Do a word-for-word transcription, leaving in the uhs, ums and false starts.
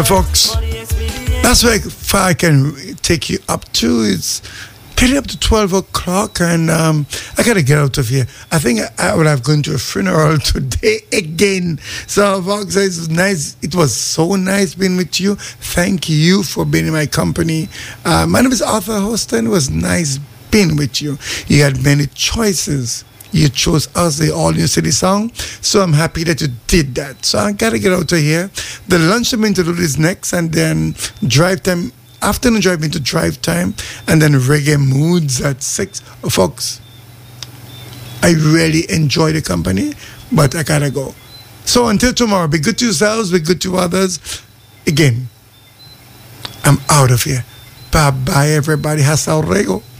Folks, that's where far I can take you up to. It's pretty up to twelve o'clock, and um, I gotta get out of here. I think I, I would have gone to a funeral today again. So, folks, it's nice. It was so nice being with you. Thank you for being in my company. Uh, my name is Arthur Hostin. It was nice being with you. You had many choices. You chose us, the All New City song. So I'm happy that you did that. So I gotta get out of here. The lunch I'm going to do is next, and then drive time, afternoon drive into drive time, and then reggae moods at six. Oh, folks, I really enjoy the company, but I gotta go. So until tomorrow, be good to yourselves, be good to others. Again, I'm out of here. Bye bye, everybody. Hasta luego.